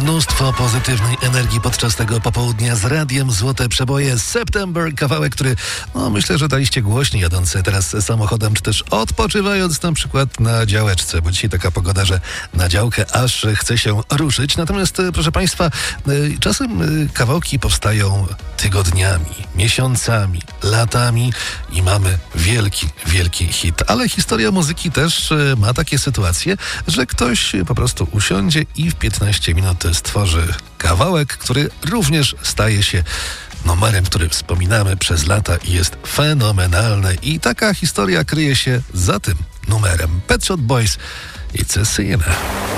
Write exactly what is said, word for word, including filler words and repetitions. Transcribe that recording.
Mnóstwo pozytywnej energii podczas tego popołudnia z radiem Złote Przeboje. September, kawałek, który no, myślę, że daliście głośniej jadąc teraz samochodem, czy też odpoczywając na przykład na działeczce, bo dzisiaj taka pogoda, że na działkę aż chce się ruszyć. Natomiast, proszę Państwa, czasem kawałki powstają tygodniami, miesiącami, latami i mamy wielki, wielki hit. Ale historia muzyki też ma takie sytuacje, że ktoś po prostu usiądzie i w piętnaście minut stworzy kawałek, który również staje się numerem, który wspominamy przez lata i jest fenomenalny. I taka historia kryje się za tym numerem. Pet Shop Boys, It's a Sin.